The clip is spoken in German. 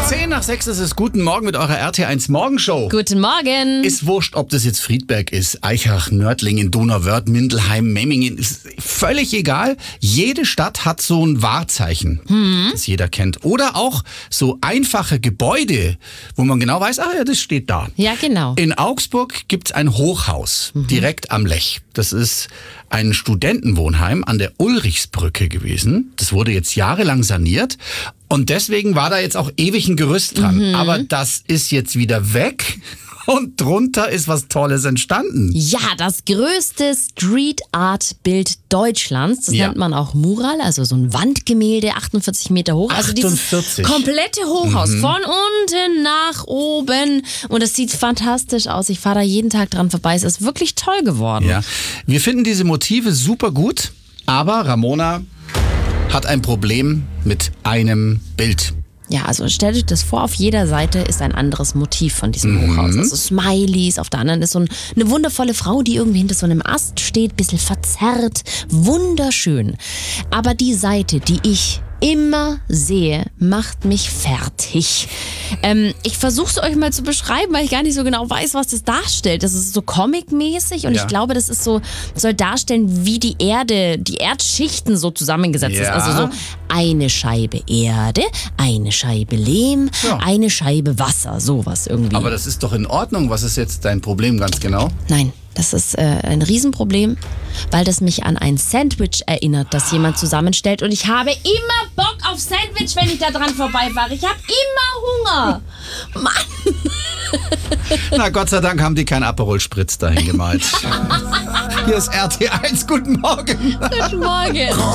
10:10 ist es. Guten Morgen mit eurer RT1 Morgenshow. Guten Morgen. Ist wurscht, ob das jetzt Friedberg ist, Eichach, Nördlingen, Donauwörth, Mindelheim, Memmingen. Ist völlig egal. Jede Stadt hat so ein Wahrzeichen, das jeder kennt. Oder auch so einfache Gebäude, wo man genau weiß, ja, das steht da. Ja, genau. In Augsburg gibt's ein Hochhaus, direkt am Lech. Das ist ein Studentenwohnheim an der Ulrichsbrücke gewesen. Das wurde jetzt jahrelang saniert. Und deswegen war da jetzt auch ewig ein Gerüst dran. Aber das ist jetzt wieder weg. Und drunter ist was Tolles entstanden. Ja, das größte Street-Art-Bild Deutschlands. Das nennt man auch Mural, also so ein Wandgemälde, 48 Meter hoch. Also 48. Dieses komplette Hochhaus, von unten nach oben. Und es sieht fantastisch aus. Ich fahre da jeden Tag dran vorbei. Es ist wirklich toll geworden. Ja, wir finden diese Motive super gut. Aber Ramona hat ein Problem mit einem Bild. Ja, also stellt euch das vor, auf jeder Seite ist ein anderes Motiv von diesem Hochhaus. Also Smileys, auf der anderen ist so eine wundervolle Frau, die irgendwie hinter so einem Ast steht, bisschen verzerrt, wunderschön. Aber die Seite, die ich immer sehe, macht mich fertig. Ich versuche es euch mal zu beschreiben, weil ich gar nicht so genau weiß, was das darstellt. Das ist so comic-mäßig und ich glaube, das ist so, soll darstellen, wie die Erde, die Erdschichten so zusammengesetzt ist. Also so eine Scheibe Erde, eine Scheibe Lehm, eine Scheibe Wasser, sowas irgendwie. Aber das ist doch in Ordnung. Was ist jetzt dein Problem ganz genau? Nein, das ist ein Riesenproblem, weil das mich an ein Sandwich erinnert, das jemand zusammenstellt. Und ich habe immer Bock auf Sandwich, wenn ich da dran vorbeifahre. Ich habe immer Hunger. Mann. Na, Gott sei Dank haben die kein Aperol Spritz dahin gemalt. Hier ist RT1. Guten Morgen. Guten Morgen.